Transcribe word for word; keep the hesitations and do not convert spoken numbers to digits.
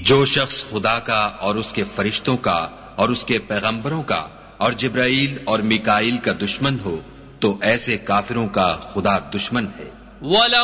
जो शख्स खुदा का और उसके फरिश्तों का और उसके पैगंबरों का और जिब्राईल और मिकाईल का दुश्मन हो तो ऐसे काफिरों का खुदा दुश्मन है।